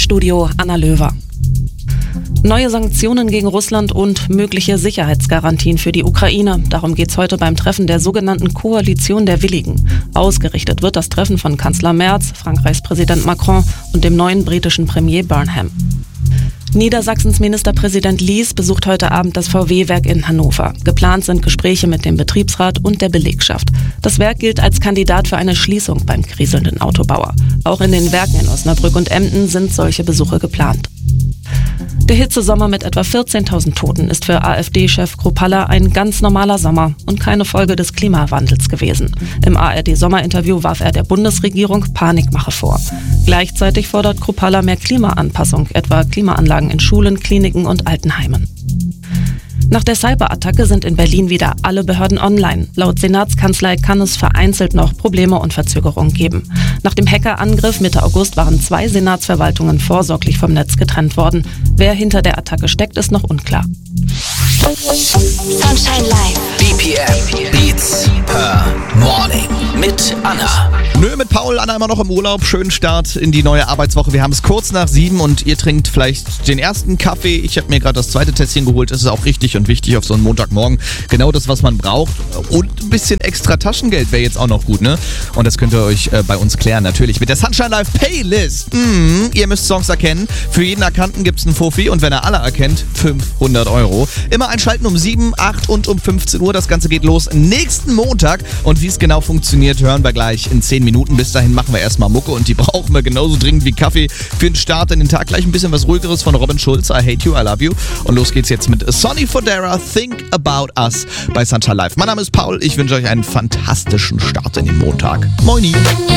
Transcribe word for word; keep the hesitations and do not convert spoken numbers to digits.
Studio Anna Löwer. Neue Sanktionen gegen Russland und mögliche Sicherheitsgarantien für die Ukraine. Darum geht es heute beim Treffen der sogenannten Koalition der Willigen. Ausgerichtet wird das Treffen von Kanzler Merz, Frankreichs Präsident Macron und dem neuen britischen Premier Burnham. Niedersachsens Ministerpräsident Lies besucht heute Abend das V W-Werk in Hannover. Geplant sind Gespräche mit dem Betriebsrat und der Belegschaft. Das Werk gilt als Kandidat für eine Schließung beim kriselnden Autobauer. Auch in den Werken in Osnabrück und Emden sind solche Besuche geplant. Der Hitzesommer mit etwa vierzehntausend Toten ist für AfD-Chef Kruppalla ein ganz normaler Sommer und keine Folge des Klimawandels gewesen. Im A R D-Sommerinterview warf er der Bundesregierung Panikmache vor. Gleichzeitig fordert Kruppalla mehr Klimaanpassung, etwa Klimaanlagen in Schulen, Kliniken und Altenheimen. Nach der Cyberattacke sind in Berlin wieder alle Behörden online. Laut Senatskanzlei kann es vereinzelt noch Probleme und Verzögerungen geben. Nach dem Hackerangriff Mitte August waren zwei Senatsverwaltungen vorsorglich vom Netz getrennt worden. Wer hinter der Attacke steckt, ist noch unklar. Sunshine Live. B P M Beats per Morning mit Anna. Nö, mit Paul, Anna immer noch im Urlaub. Schönen Start in die neue Arbeitswoche. Wir haben es kurz nach sieben und ihr trinkt vielleicht den ersten Kaffee. Ich habe mir gerade das zweite Tässchen geholt. Das ist auch richtig und wichtig auf so einen Montagmorgen. Genau das, was man braucht. Und ein bisschen extra Taschengeld wäre jetzt auch noch gut, ne? Und das könnt ihr euch äh, bei uns klären, natürlich. Mit der Sunshine Live Playlist. Mhm, ihr müsst Songs erkennen. Für jeden Erkannten gibt es einen Fuffi und wenn er alle erkennt, fünfhundert Euro. Immer einschalten um sieben, acht und um fünfzehn Uhr. Das Ganze geht los nächsten Montag. Und wie es genau funktioniert, hören wir gleich in zehn Minuten. Bis dahin machen wir erstmal Mucke und die brauchen wir genauso dringend wie Kaffee für den Start in den Tag. Gleich ein bisschen was Ruhigeres von Robin Schulz. I hate you, I love you. Und los geht's jetzt mit Sonny Fodera, Think About Us bei Sunshine Live. Mein Name ist Paul. Ich wünsche euch einen fantastischen Start in den Montag. Moini.